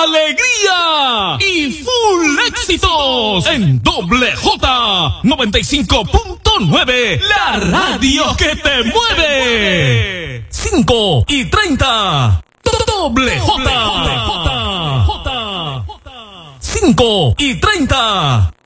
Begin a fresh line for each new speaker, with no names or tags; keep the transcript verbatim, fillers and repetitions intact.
alegría y full éxitos en Doble J noventa y cinco punto nueve, la radio que te mueve. cinco y treinta. Doble J. cinco y treinta.